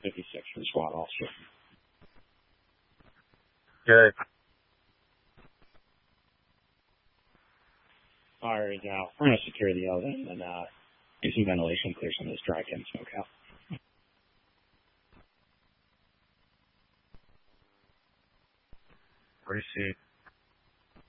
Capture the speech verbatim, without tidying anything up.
fifty-six for the SWAT officer. Good. Fire is out. We're going to secure the oven and uh, do some ventilation, clear some of this dry chem smoke out. Appreciate